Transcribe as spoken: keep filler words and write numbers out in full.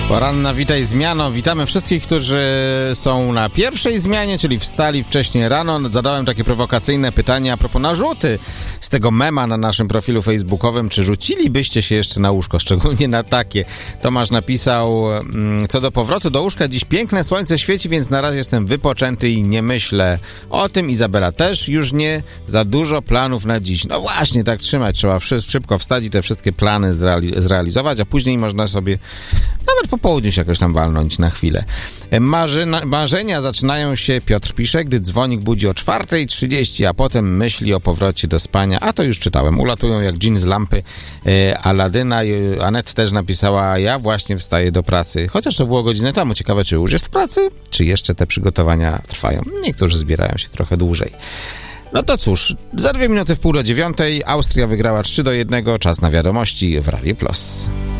Poranna Witaj Zmiano. Witamy wszystkich, którzy są na pierwszej zmianie, czyli wstali wcześniej rano. Zadałem takie prowokacyjne pytanie a propos narzuty z tego mema na naszym profilu facebookowym. Czy rzucilibyście się jeszcze na łóżko? Szczególnie na takie. Tomasz napisał, co do powrotu do łóżka. Dziś piękne słońce świeci, więc na razie jestem wypoczęty i nie myślę o tym. Izabela też już nie. Za dużo planów na dziś. No właśnie, tak trzymać. Trzeba szybko wstać i te wszystkie plany zreali- zrealizować, a później można sobie nawet po południu się jakoś tam walnąć na chwilę. Marzyna, marzenia zaczynają się, Piotr pisze, gdy dzwonik budzi o czwarta trzydzieści, a potem myśli o powrocie do spania. A to już czytałem. Ulatują jak dżin z lampy e, Aladyna. Anet też napisała, ja właśnie wstaję do pracy. Chociaż to było godzinę temu. Ciekawe, czy już jest w pracy, czy jeszcze te przygotowania trwają. Niektórzy zbierają się trochę dłużej. No to cóż, za dwie minuty w pół do dziewiątej Austria wygrała trzy do jednego. Czas na wiadomości w Radio Plus.